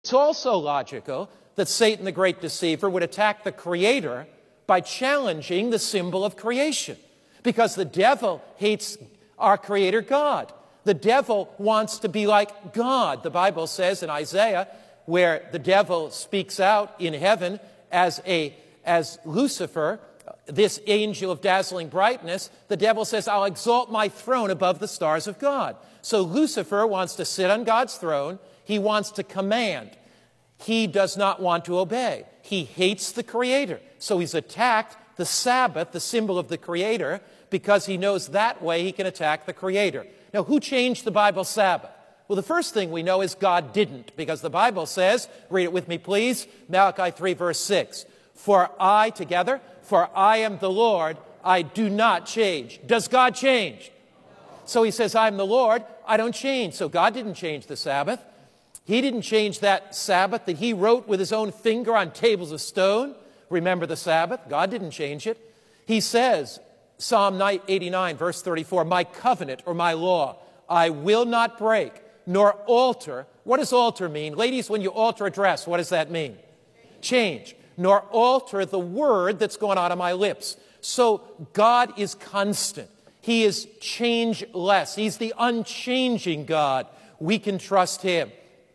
It's also logical that Satan, the great deceiver, would attack the Creator by challenging the symbol of creation, because the devil hates our Creator God. The devil wants to be like God. The Bible says in Isaiah, where the devil speaks out in heaven as Lucifer, this angel of dazzling brightness, the devil says, I'll exalt my throne above the stars of God. So Lucifer wants to sit on God's throne. He wants to command. He does not want to obey. He hates the Creator. So he's attacked the Sabbath, the symbol of the Creator, because he knows that way he can attack the Creator. Now, who changed the Bible Sabbath? Well, the first thing we know is God didn't, because the Bible says, read it with me please, Malachi 3 verse 6, for I am the Lord, I do not change. Does God change? So he says, I'm the Lord, I don't change. So God didn't change the Sabbath. He didn't change that Sabbath that he wrote with his own finger on tables of stone. Remember the Sabbath. God didn't change it. He says, Psalm 89, verse 34, my covenant or my law, I will not break, nor alter. What does alter mean? Ladies, when you alter a dress, what does that mean? Change. Nor alter the word that's gone out of my lips. So God is constant. He is changeless. He's the unchanging God. We can trust him.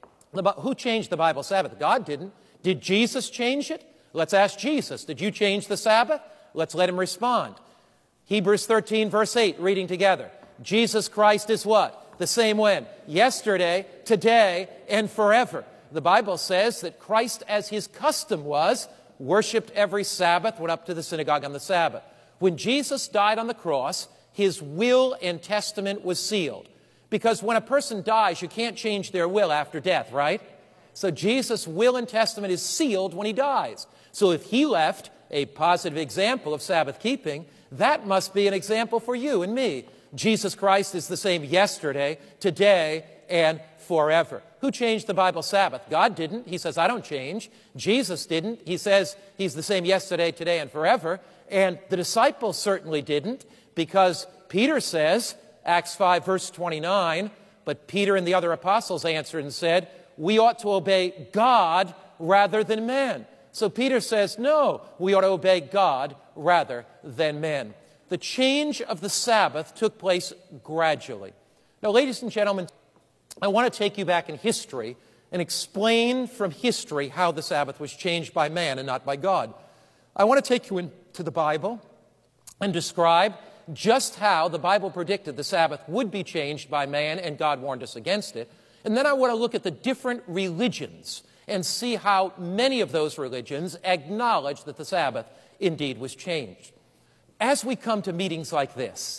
Who changed the Bible Sabbath? God didn't. Did Jesus change it? Let's ask Jesus. Did you change the Sabbath? Let's let him respond. Hebrews 13, verse 8, reading together. Jesus Christ is what? The same when? Yesterday, today, and forever. The Bible says that Christ, as his custom was, worshiped every Sabbath, went up to the synagogue on the Sabbath. When Jesus died on the cross, his will and testament was sealed. Because when a person dies, you can't change their will after death, right? So Jesus' will and testament is sealed when he dies. So if he left a positive example of Sabbath keeping, that must be an example for you and me. Jesus Christ is the same yesterday, today, and forever. Who changed the Bible Sabbath? God didn't. He says, I don't change. Jesus didn't. He says he's the same yesterday, today, and forever. And the disciples certainly didn't, because Peter says, Acts 5, verse 29, but Peter and the other apostles answered and said, we ought to obey God rather than men. So Peter says, no, we ought to obey God rather than men. The change of the Sabbath took place gradually. Now, ladies and gentlemen, I want to take you back in history and explain from history how the Sabbath was changed by man and not by God. I want to take you into the Bible and describe just how the Bible predicted the Sabbath would be changed by man, and God warned us against it. And then I want to look at the different religions and see how many of those religions acknowledge that the Sabbath indeed was changed. As we come to meetings like this,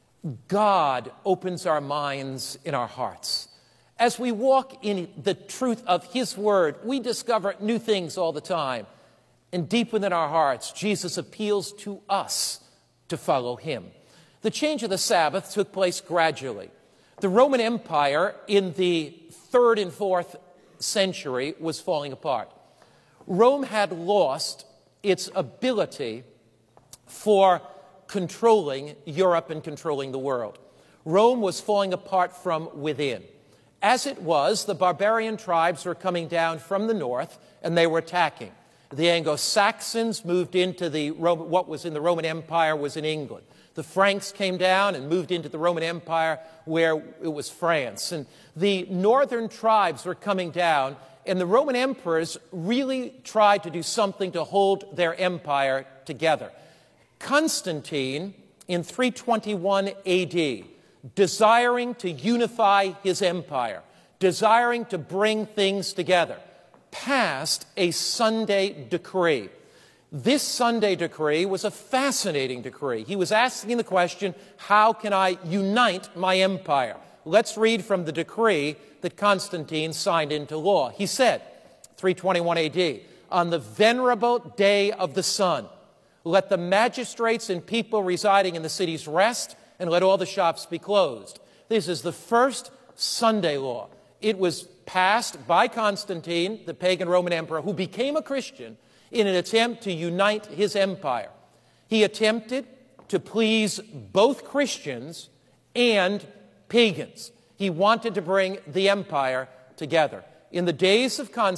God opens our minds in our hearts. As we walk in the truth of his word, we discover new things all the time. And deep within our hearts, Jesus appeals to us to follow him. The change of the Sabbath took place gradually. The Roman Empire in the 3rd and 4th century was falling apart. Rome had lost its ability for controlling Europe and controlling the world. Rome was falling apart from within. As it was, the barbarian tribes were coming down from the north, and they were attacking. The Anglo-Saxons moved into what was in the Roman Empire was in England. The Franks came down and moved into the Roman Empire, where it was France. And the northern tribes were coming down, and the Roman emperors really tried to do something to hold their empire together. Constantine, in 321 AD, desiring to unify his empire, desiring to bring things together, passed a Sunday decree. This Sunday decree was a fascinating decree. He was asking the question, how can I unite my empire? Let's read from the decree that Constantine signed into law. He said, 321 AD, on the venerable day of the sun, let the magistrates and people residing in the cities rest, and let all the shops be closed. This is the first Sunday law. It was passed by Constantine, the pagan Roman emperor, who became a Christian in an attempt to unite his empire. He attempted to please both Christians and pagans. He wanted to bring the empire together. in the days of